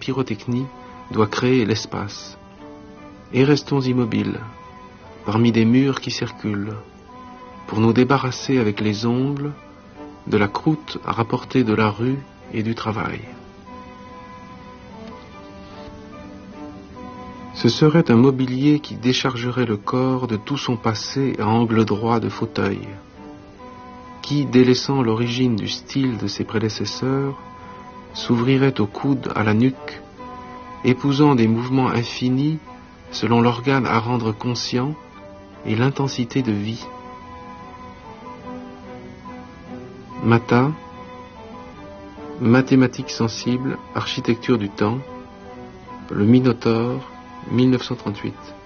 pyrotechnie doit créer l'espace. Et restons immobiles, parmi des murs qui circulent, pour nous débarrasser avec les ongles de la croûte à rapporter de la rue et du travail. Ce serait un mobilier qui déchargerait le corps de tout son passé à angle droit de fauteuil, qui, délaissant l'origine du style de ses prédécesseurs, s'ouvrirait au coude, à la nuque, épousant des mouvements infinis selon l'organe à rendre conscient et l'intensité de vie. Mata, Mathématiques sensibles, architecture du temps, le Minotaure, 1938.